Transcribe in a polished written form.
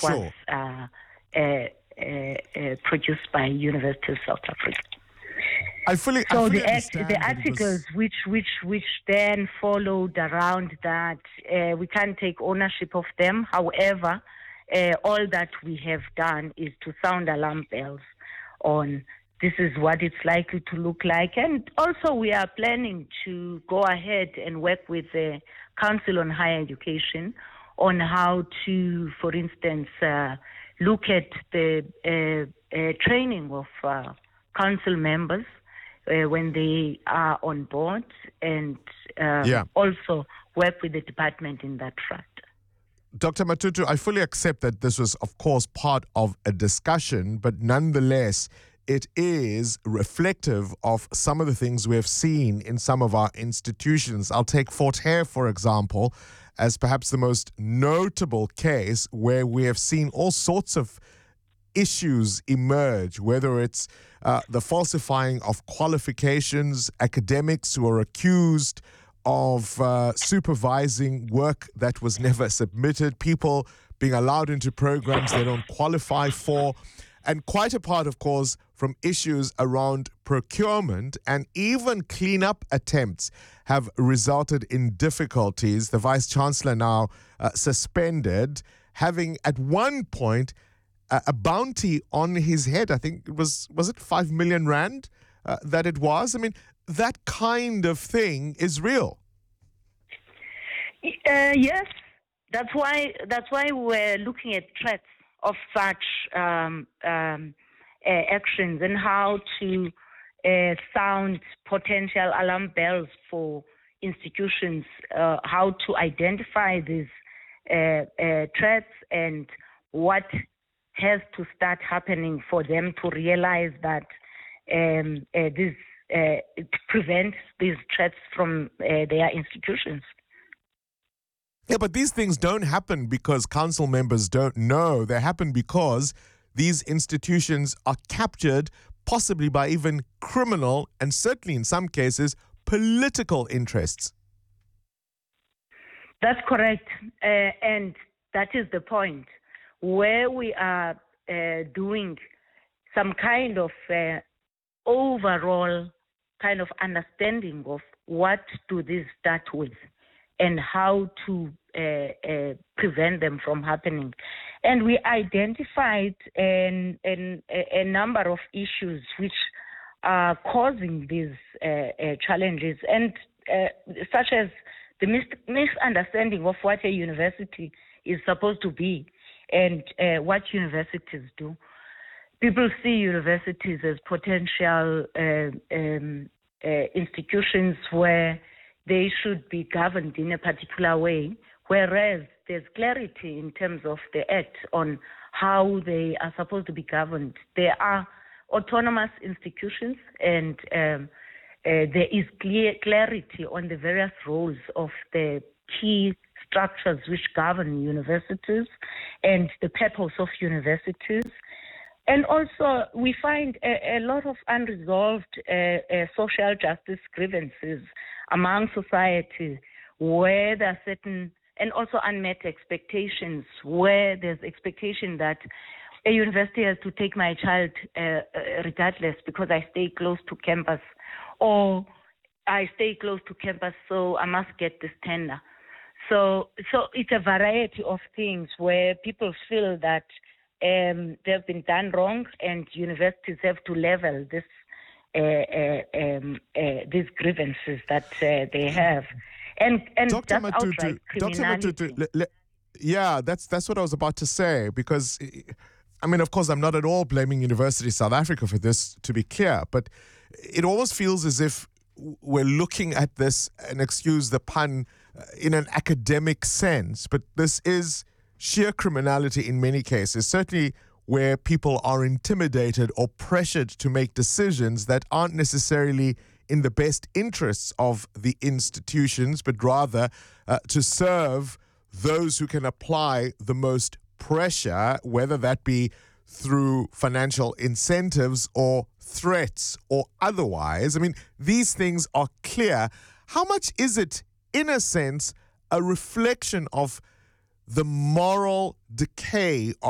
was Sure. produced by University of South Africa. I fully The understand that it articles which then followed around that, we can't take ownership of them. However, all that we have done is to sound alarm bells on this is what it's likely to look like. And also we are planning to go ahead and work with the Council on Higher Education on how to, for instance, look at the training of council members when they are on board, and also work with the department in that front. Dr. Matutu, I fully accept that this was, of course, part of a discussion, but nonetheless, it is reflective of some of the things we have seen in some of our institutions. I'll take Fort Hare, for example, as perhaps the most notable case where we have seen all sorts of issues emerge, whether it's the falsifying of qualifications, academics who are accused of supervising work that was never submitted, people being allowed into programs they don't qualify for, and quite apart, of course, from issues around procurement, and even cleanup attempts have resulted in difficulties. The Vice-Chancellor now suspended, having at one point a bounty on his head. I think it was it 5 million rand that it was? I mean, that kind of thing is real. Yes, that's why we're looking at threats of such actions and how to sound potential alarm bells for institutions, how to identify these threats and what has to start happening for them to realize that this prevents these threats from their institutions. Yeah, but these things don't happen because council members don't know. They happen because these institutions are captured, possibly by even criminal and certainly in some cases political interests. That's correct. And that is the point. Where we are doing some kind of overall kind of understanding of what do these start with and how to prevent them from happening. And we identified a number of issues which are causing these challenges, and such as the misunderstanding of what a university is supposed to be and what universities do. People see universities as potential institutions where they should be governed in a particular way, whereas there's clarity in terms of the Act on how they are supposed to be governed. They are autonomous institutions, and there is clarity on the various roles of the key structures which govern universities and the purpose of universities. And also, we find a lot of unresolved social justice grievances among society, where there are certain, and also unmet expectations, where there's expectation that a university has to take my child regardless because I stay close to campus, or I stay close to campus, so I must get this tender. So it's a variety of things where people feel that they've been done wrong, and universities have to level this these grievances that they have, and Dr. that's outright criminality. Yeah, that's what I was about to say, because I mean, of course, I'm not at all blaming University of South Africa for this, to be clear, but it almost feels as if we're looking at this, and excuse the pun, in an academic sense, but this is sheer criminality in many cases, certainly where people are intimidated or pressured to make decisions that aren't necessarily in the best interests of the institutions, but rather to serve those who can apply the most pressure, whether that be through financial incentives or threats or otherwise. I mean, these things are clear. How much is it, in a sense, a reflection of the moral decay